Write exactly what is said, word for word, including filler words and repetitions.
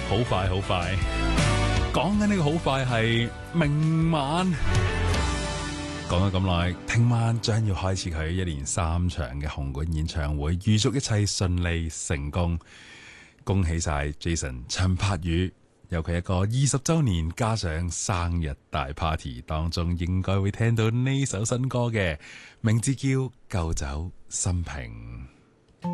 好快好快，講緊呢個好快係明晚，講咗咁耐，聽晚將要開始佢一連三場嘅紅館演唱會，預祝一切順利成功，恭喜晒 Jason 陳柏宇，有佢一個二十周年加上生日大 party 當中，應該會聽到呢首新歌嘅，名字叫舊酒新瓶。